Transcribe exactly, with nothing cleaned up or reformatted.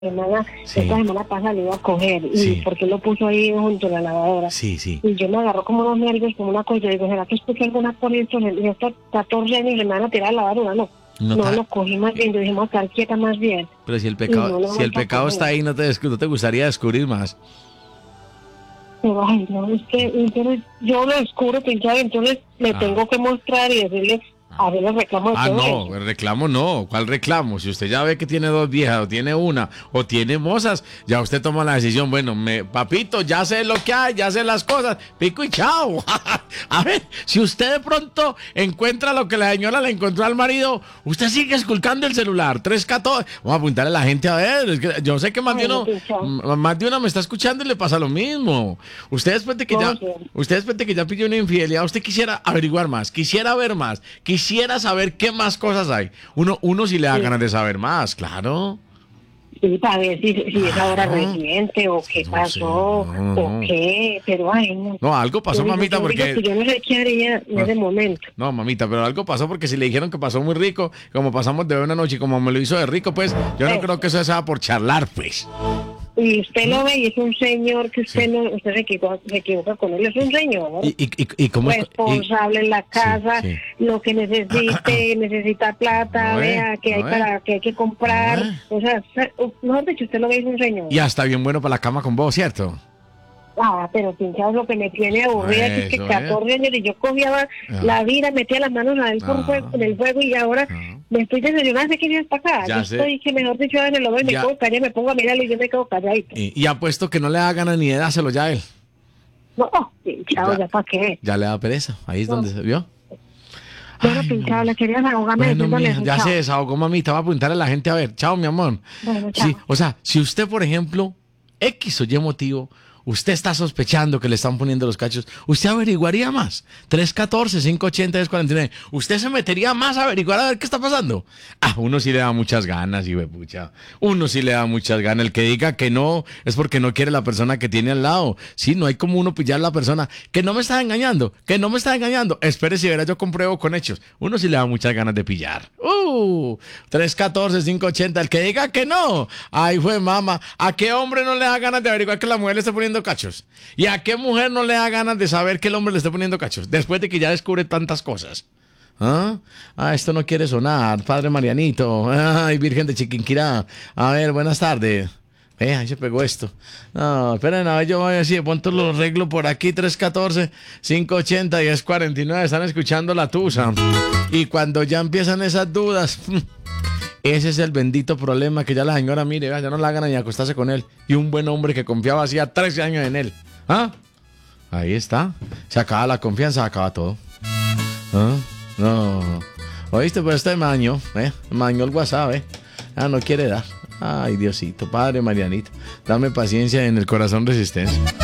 semana, Sí. esta semana pasada le iba a coger, y Sí. porque lo puso ahí junto a la lavadora. Sí, sí. Y yo me agarró como unos nervios, como una cosa, y digo, ¿será que escuché alguna por esto? Y estos catorce años le van a tirar a la lavadora, no. No No, ta- lo cogí más bien, yo dije, vamos a estar quieta más bien. Pero si el Y no pecado, lo si el vamos a pecado coger. está ahí, ¿no te, descu- no te gustaría descubrir más? Pero, ay, no, es que entonces yo lo descubro, pinchado, entonces le Ah. tengo que mostrar y decirle, a ver, le reclamo de Ah, todo no, eso. el reclamo no. ¿Cuál reclamo? Si usted ya ve que tiene dos viejas, o tiene una, o tiene mozas, ya usted toma la decisión. Bueno, me, papito, ya sé lo que hay, ya sé las cosas, pico y chao. A ver, si usted de pronto encuentra lo que la señora le encontró al marido, usted sigue esculcando el celular. tres catorce. Vamos a apuntarle a la gente a ver. Es que yo sé que más de Ay, uno, no, pinchado. m- más de una me está escuchando y le pasa lo mismo. Usted después de que No, ya, sí. usted después de que ya pilló una infidelidad, usted quisiera averiguar más, quisiera ver más, quisiera saber qué más cosas hay. Uno, uno sí le da Sí. ganas de saber más, claro. Sí, para ver si, si es ahora Claro. reciente o qué No pasó sé, no, o no. qué, pero ay, no. No, algo pasó, Yo digo- mamita, yo digo porque... que yo no sé qué haría en Ah. ese momento. No, mamita, pero algo pasó porque si le dijeron que pasó muy rico, como pasamos de una noche y como me lo hizo de rico, pues yo no Eh. creo que eso sea por charlar, pues. Y usted lo ve y es un señor que usted Sí. no, usted se equivoca, se equivoca con él, es un señor, ¿no? Y, y, y, y cómo es- y- Responsable en la casa, sí. lo que necesite, necesita plata, No, eh, vea que hay no, eh. para que hay que comprar, No, eh. o sea, se- mejor dicho, usted lo ve y es un señor. y hasta bien bueno para la cama con vos, ¿cierto? Ah, pero pinchado lo que me tiene aburrida es que Eso, catorce años y yo cogía Ah. la vida, metía las manos adentro Ah. fuego, en el fuego y ahora Ah. me estoy desayunando hace quince días para acá. Ya yo sé. estoy que mejor dicho en el lobo y me Ya. quedo callada, me pongo a mirarlo y yo me quedo calladito. Y, y apuesto que no le da ganas ni de dárselo ya a él. No, oh, pinchado, Ya. ya, para qué. Ya le da pereza. Ahí es No. donde se vio. Bueno, Ay, pinchado, no. le quería desahogarme Bueno, diciéndole mija, eso, ya chao. se desahogó, mamita. Va a apuntarle a la gente a ver. Chao, mi amor. Bueno, chao. Sí, o sea, si usted, por ejemplo, X o Y motivo, usted está sospechando que le están poniendo los cachos, usted averiguaría más. tres uno cuatro, cinco ocho cero, tres cuatro nueve. ¿Usted se metería más a averiguar a ver qué está pasando? Ah, uno sí le da muchas ganas, y pucha. Uno sí le da muchas ganas. El que diga que no es porque no quiere la persona que tiene al lado. Sí, no hay como uno pillar a la persona que no me está engañando, que no me está engañando. Espere si verá, yo compruebo con hechos. Uno sí le da muchas ganas de pillar. Uh, tres uno cuatro, cinco ocho cero. El que diga que no. Ay, fue mamá. ¿A qué hombre no le da ganas de averiguar que la mujer le está poniendo cachos? ¿Y a qué mujer no le da ganas de saber que el hombre le está poniendo cachos? Después de que ya descubre tantas cosas. ¿Ah? Ah, esto no quiere sonar, padre Marianito. Ay, Virgen de Chiquinquirá. A ver, buenas tardes. Eh, ahí se pegó esto. No, esperen, a ver, yo voy a decir, de pronto lo arreglo por aquí, tres uno cuatro, cinco ocho cero, diez cuarenta y nueve. Están escuchando la tusa. Y cuando ya empiezan esas dudas, ese es el bendito problema, que ya la señora, mire, vea, ya no la hagan ni acostarse con él. Y un buen hombre que confiaba hacía trece años en él. ¿Ah? Ahí está. Se acaba la confianza, se acaba todo. ¿Ah? No. Oíste, pero este maño, ¿eh? Maño el WhatsApp, ¿eh? Ah, no quiere dar. Ay, Diosito, padre Marianito, dame paciencia en el corazón resistencia.